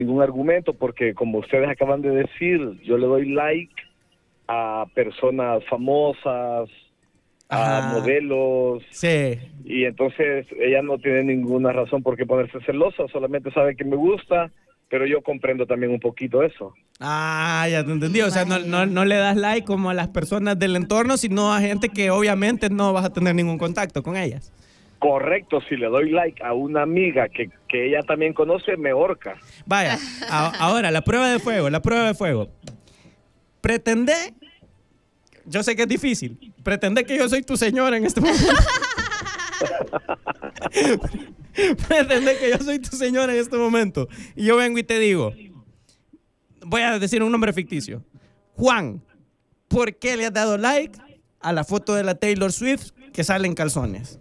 ningún argumento, porque como ustedes acaban de decir, yo le doy like a personas famosas, a modelos, sí, y entonces ella no tiene ninguna razón por qué ponerse celosa, solamente sabe que me gusta, pero yo comprendo también un poquito eso. Ya te entendí. O sea, no le das like como a las personas del entorno, sino a gente que obviamente no vas a tener ningún contacto con ellas. Correcto, si le doy like a una amiga que ella también conoce, me ahorca. Vaya, ahora, la prueba de fuego. Pretende, yo sé que es difícil, pretende que yo soy tu señora en este momento. Pretende que yo soy tu señora en este momento. Y yo vengo y te digo, voy a decir un nombre ficticio. Juan, ¿por qué le has dado like a la foto de la Taylor Swift que sale en calzones?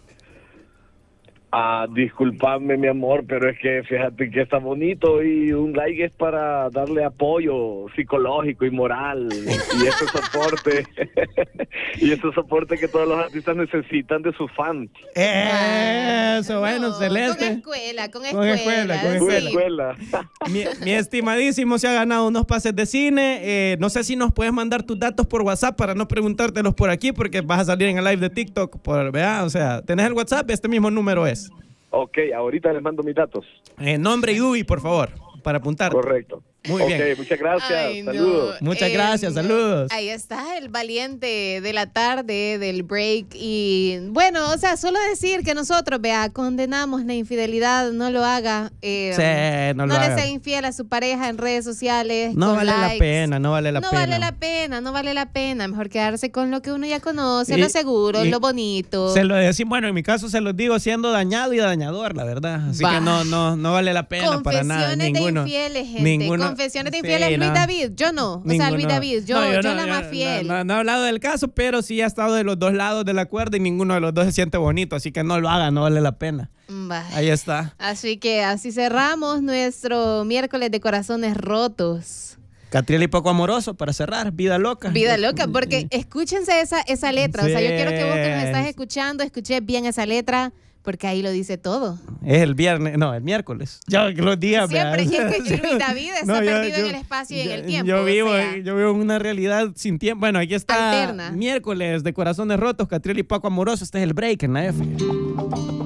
Disculpadme, mi amor, pero es que fíjate que está bonito y un like es para darle apoyo psicológico y moral y ese soporte y ese soporte que todos los artistas necesitan de sus fans. Eso, bueno, Celeste. Con escuela. Mi estimadísimo se ha ganado unos pases de cine. No sé si nos puedes mandar tus datos por WhatsApp para no preguntártelos por aquí porque vas a salir en el live de TikTok. ¿Verdad? O sea, ¿tenés el WhatsApp? Este mismo número es. Ok, ahorita les mando mis datos. Nombre y UBI, por favor, para apuntar. Correcto. Muy bien. Ok, muchas gracias. Saludos. Muchas gracias, saludos. Ahí está el valiente de la tarde, del break. Y bueno, o sea, solo decir que nosotros, condenamos la infidelidad, no lo haga. No le sea infiel a su pareja en redes sociales. No vale likes. la pena, no vale la No vale la pena. Mejor quedarse con lo que uno ya conoce, lo seguro, lo bonito. Se lo decimos, bueno, en mi caso se los digo siendo dañado y dañador, la verdad. Así que no vale la pena para nada. Confesiones de infieles, gente. Confesiones de infieles, Luis David, yo no. O sea, Luis David, yo la más fiel. No he hablado del caso, pero sí he estado de los dos lados de la cuerda y ninguno de los dos se siente bonito, así que no lo hagan, no vale la pena. Ahí está. Así que así cerramos nuestro miércoles de corazones rotos. Catriel y poco amoroso para cerrar, vida loca. Vida loca, porque escúchense esa letra. Sí. O sea, yo quiero que vos que nos estás escuchando, escuches bien esa letra. Porque ahí lo dice todo. Es el miércoles. Yo los días. Siempre es que Luis David está perdido en el espacio y en el tiempo. Yo vivo en una realidad sin tiempo. Bueno, aquí está alterna. Miércoles de corazones rotos, Catriel y Paco Amoroso. Este es el break en la F.